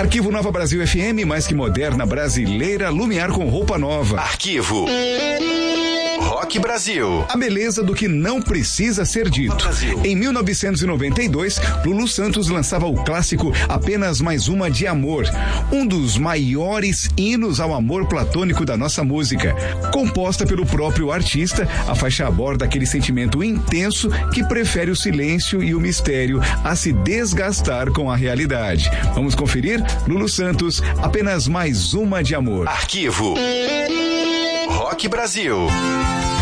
Arquivo Nova Brasil FM, mais que moderna, brasileira, Lumiar com roupa nova. Arquivo Rock Brasil. A beleza do que não precisa ser dito. Em 1992, Lulu Santos lançava o clássico Apenas Mais Uma de Amor, um dos maiores hinos ao amor platônico da nossa música. Composta pelo próprio artista, a faixa aborda aquele sentimento intenso que prefere o silêncio e o mistério a se desgastar com a realidade. Vamos conferir? Lulu Santos, Apenas Mais Uma de Amor. Arquivo Rock Brasil.